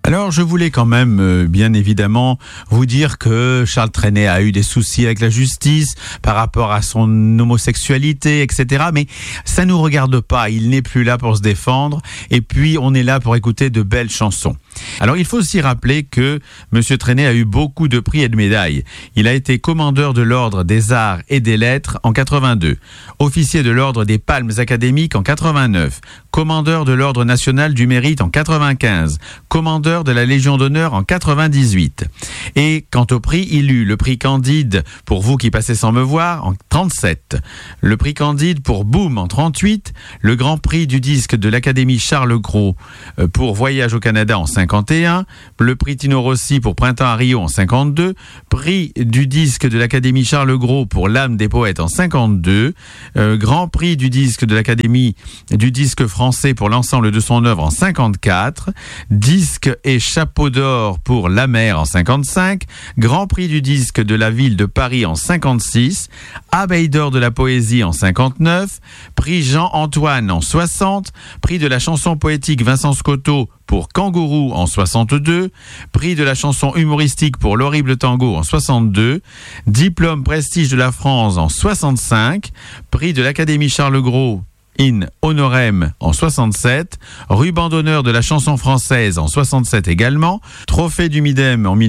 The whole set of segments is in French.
Alors, je voulais quand même, bien évidemment, vous dire que Charles Trenet a eu des soucis avec la justice par rapport à son homosexualité, etc. Mais ça nous regarde pas. Il n'est plus là pour se défendre. Et puis, on est là pour écouter de belles chansons. Alors, il faut aussi rappeler que Monsieur Trenet a eu beaucoup de prix et de médailles. Il a été commandeur de l'Ordre des Arts et des Lettres en 82, officier de l'Ordre des Palmes académiques en 89, commandeur de l'Ordre national du Mérite en 95, commandeur de la Légion d'honneur en 98. Et quant au prix, il eut le prix Candide pour Vous qui passez sans me voir en 37, le prix Candide pour Boom en 38, le Grand Prix du disque de l'Académie Charles Gros pour Voyage au Canada en 51, le prix Tino Rossi pour Printemps à Rio en 52, prix du disque de l'Académie Charles Gros pour L'âme des poètes en 52, Grand Prix du disque de l'Académie du disque français pour l'ensemble de son œuvre en 54, disque et chapeau d'or pour La Mer en 55, Grand Prix du disque de la ville de Paris en 56, Abeille d'or de la poésie en 59, prix Jean-Antoine en 60, prix de la chanson poétique Vincent Scotto pour Kangourou en 62, prix de la chanson humoristique pour L'horrible tango en 62, diplôme prestige de la France en 65, prix de l'Académie Charles Gros in honorem en 67, ruban d'honneur de la chanson française en 67 également, trophée du Midem en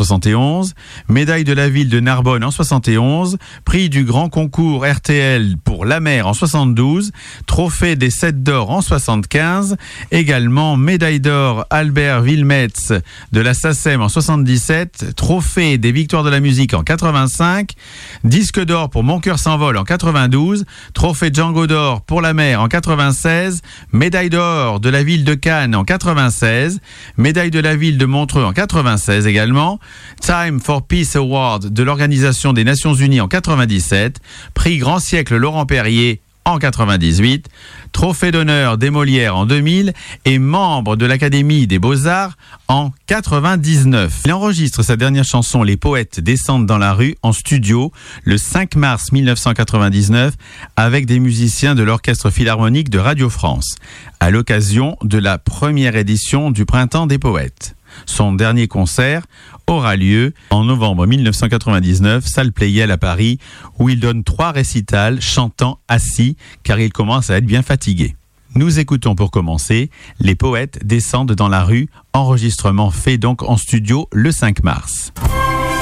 1971, médaille de la ville de Narbonne en 71, prix du grand concours RTL pour La Mer en 72, trophée des 7 d'or en 75, également médaille d'or Albert Wilmetz de la SACEM en 77, trophée des victoires de la musique en 85, disque d'or pour Mon cœur s'envole en 92, trophée Django d'or pour La Mer en 96, médaille d'or de la ville de Cannes en 96, médaille de la ville de Montreux en 96 également, Time for Peace Award de l'Organisation des Nations Unies en 97, prix Grand Siècle Laurent Perrier en 98, trophée d'honneur des Molières en 2000 et membre de l'Académie des Beaux-Arts en 99. Il enregistre sa dernière chanson Les poètes descendent dans la rue en studio le 5 mars 1999 avec des musiciens de l'Orchestre Philharmonique de Radio France à l'occasion de la première édition du Printemps des Poètes. Son dernier concert aura lieu en novembre 1999, salle Playel à Paris, où il donne 3 récitals chantant assis, car il commence à être bien fatigué. Nous écoutons pour commencer Les poètes descendent dans la rue, enregistrement fait donc en studio le 5 mars.